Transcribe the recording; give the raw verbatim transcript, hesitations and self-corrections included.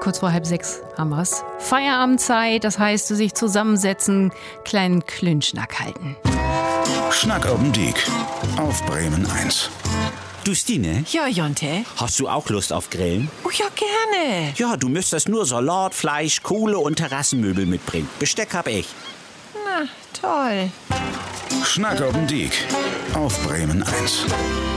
kurz vor halb sechs haben wir's. Feierabendzeit, das heißt, sich zusammensetzen, kleinen Klünschnack halten. Schnack oben Diek auf Bremen eins. Du, Stine, Ja, Jonte? hast du auch Lust auf Grillen? Oh ja, gerne. Ja, du müsstest nur Salat, Fleisch, Kohle und Terrassenmöbel mitbringen. Besteck hab ich. Na, toll. Schnack oben Diek auf Bremen eins.